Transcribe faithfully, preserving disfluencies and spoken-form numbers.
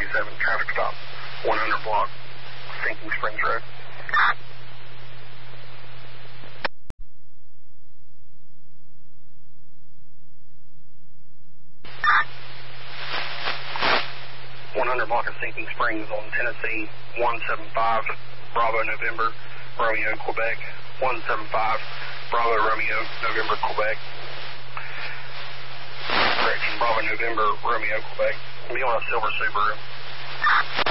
twenty-seven, traffic stop, one hundred block, Sinking Springs Road. one hundred block of Sinking Springs on Tennessee, one seven five, Bravo November, Romeo, Quebec, one seven five, Bravo Romeo, November, Quebec. Correction, Bravo November, Romeo, Quebec. Be on a silver Subaru.